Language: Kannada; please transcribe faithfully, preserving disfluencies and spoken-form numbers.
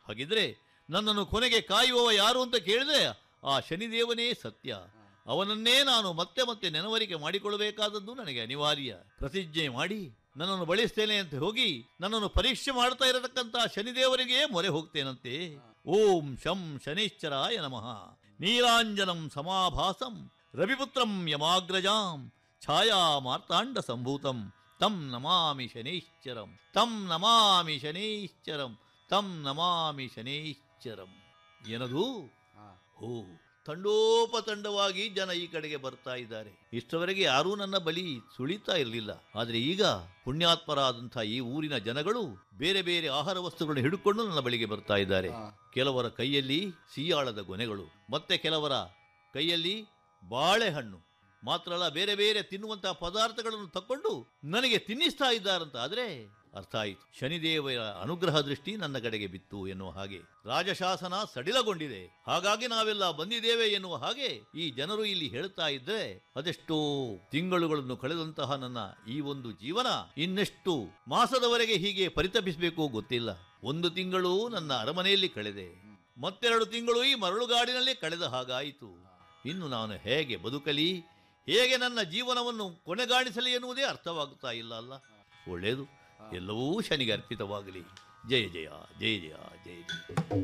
ಹಾಗಿದ್ರೆ ನನ್ನನ್ನು ಕೊನೆಗೆ ಕಾಯುವವ ಯಾರು ಅಂತ ಕೇಳಿದ್ರೆ ಆ ಶನಿದೇವನೇ ಸತ್ಯ. ಅವನನ್ನೇ ನಾನು ಮತ್ತೆ ಮತ್ತೆ ನೆನವರಿಕೆ ಮಾಡಿಕೊಳ್ಳಬೇಕಾದದ್ದು ನನಗೆ ಅನಿವಾರ್ಯ. ಪ್ರತಿಜ್ಞೆ ಮಾಡಿ ನನ್ನನ್ನು ಬಳಿಸ್ತೇನೆ ಅಂತ ಹೋಗಿ ನನ್ನನ್ನು ಪರೀಕ್ಷೆ ಮಾಡ್ತಾ ಇರತಕ್ಕಂತಹ ಶನಿದೇವರಿಗೆ ಮೊರೆ ಹೋಗ್ತೇನಂತೆ. ಓಂ ಶಂ ಶನಿಶ್ಚರಾಯ ನಮಃ. ನೀಲಾಂಜನಂ ಸಮಾಭಾಸಂ ರವಿಪುತ್ರಂ ಯಮಾಗ್ರಜಾಂ ಛಾಯಾ ಮಾರ್ತಾಂಡ ಸಂಭೂತಂ ತಂ ನಮಾಮಿ ಶನೈಶ್ಚರಂ ತಂ ನಮಾಮಿ ಶನೈಶ್ಚರಂ ತಂ ನಮಾಮಿ ಶನೈಶ್ಚರಂ ಎನ್ನದು. ಓ, ತಂಡೋಪತಂಡವಾಗಿ ಜನ ಈ ಕಡೆಗೆ ಬರ್ತಾ ಇದ್ದಾರೆ. ಇಷ್ಟವರೆಗೆ ಯಾರೂ ನನ್ನ ಬಳಿ ಸುಳಿತಾ ಇರಲಿಲ್ಲ. ಆದರೆ ಈಗ ಪುಣ್ಯಾತ್ಮರಾದಂತಹ ಈ ಊರಿನ ಜನಗಳು ಬೇರೆ ಬೇರೆ ಆಹಾರ ವಸ್ತುಗಳನ್ನು ಹಿಡ್ಕೊಂಡು ನನ್ನ ಬಳಿಗೆ ಬರ್ತಾ ಇದ್ದಾರೆ. ಕೆಲವರ ಕೈಯಲ್ಲಿ ಸಿಯಾಳದ ಗೊನೆಗಳು, ಮತ್ತೆ ಕೆಲವರ ಕೈಯಲ್ಲಿ ಬಾಳೆಹಣ್ಣು, ಮಾತ್ರ ಅಲ್ಲ ಬೇರೆ ಬೇರೆ ತಿನ್ನುವಂತಹ ಪದಾರ್ಥಗಳನ್ನು ತಕ್ಕೊಂಡು ನನಗೆ ತಿನ್ನಿಸ್ತಾ ಇದ್ದಾರಂತ. ಆದರೆ ಅರ್ಥ ಆಯಿತು, ಶನಿದೇವರ ಅನುಗ್ರಹ ದೃಷ್ಟಿ ನನ್ನ ಕಡೆಗೆ ಬಿತ್ತು ಎನ್ನುವ ಹಾಗೆ. ರಾಜಶಾಸನ ಸಡಿಲಗೊಂಡಿದೆ, ಹಾಗಾಗಿ ನಾವೆಲ್ಲ ಬಂದಿದ್ದೇವೆ ಎನ್ನುವ ಹಾಗೆ ಈ ಜನರು ಇಲ್ಲಿ ಹೇಳ್ತಾ ಇದ್ದರೆ ಅದೆಷ್ಟೋ ತಿಂಗಳುಗಳನ್ನು ಕಳೆದಂತಹ ನನ್ನ ಈ ಒಂದು ಜೀವನ ಇನ್ನೆಷ್ಟು ಮಾಸದವರೆಗೆ ಹೀಗೆ ಪರಿತಪಿಸಬೇಕು ಗೊತ್ತಿಲ್ಲ. ಒಂದು ತಿಂಗಳು ನನ್ನ ಅರಮನೆಯಲ್ಲಿ ಕಳೆದೆ, ಮತ್ತೆರಡು ತಿಂಗಳು ಈ ಮರಳುಗಾಡಿನಲ್ಲಿ ಕಳೆದ ಹಾಗಾಯಿತು. ಇನ್ನು ನಾನು ಹೇಗೆ ಬದುಕಲಿ, ಹೇಗೆ ನನ್ನ ಜೀವನವನ್ನು ಕೊನೆಗಾಣಿಸಲಿ ಎನ್ನುವುದೇ ಅರ್ಥವಾಗುತ್ತಾ ಇಲ್ಲ ಅಲ್ಲ. ಒಳ್ಳೆಯದು, ಎಲ್ಲವೂ ಶನಿಗೆ ಅರ್ಪಿತವಾಗಲಿ. ಜಯ ಜಯ ಜಯ ಜಯ ಜಯ ಜಯ.